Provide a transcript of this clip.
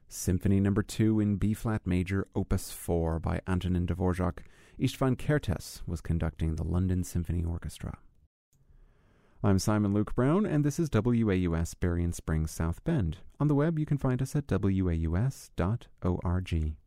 Symphony No. 2 in B-flat major, Opus 4 by Antonin Dvorak. Istvan Kertész was conducting the London Symphony Orchestra. I'm Simon Luke Brown, and this is WAUS Berrien Springs South Bend. On the web, you can find us at waus.org.